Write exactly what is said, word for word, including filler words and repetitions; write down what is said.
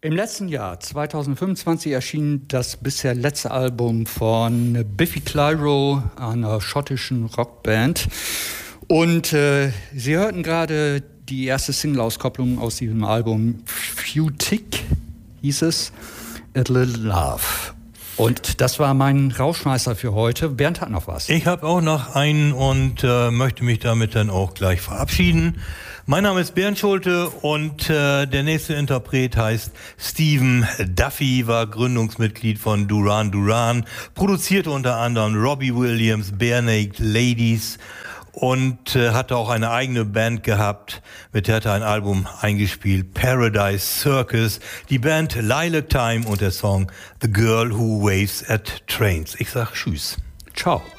Im letzten Jahr, zwanzig fünfundzwanzig, erschien das bisher letzte Album von Biffy Clyro, einer schottischen Rockband. Und äh, Sie hörten gerade die erste Single-Auskopplung aus diesem Album, Futic, hieß es, A Little Love. Und das war mein Rauschmeister für heute. Bernd hat noch was. Ich habe auch noch einen und äh, möchte mich damit dann auch gleich verabschieden. Mein Name ist Bernd Schulte und äh, der nächste Interpret heißt Stephen Duffy, war Gründungsmitglied von Duran Duran, produzierte unter anderem Robbie Williams, Barenaked Ladies und äh, hatte auch eine eigene Band gehabt, mit der hat er ein Album eingespielt, Paradise Circus, die Band Lilac Time und der Song The Girl Who Waves at Trains. Ich sag Tschüss. Ciao.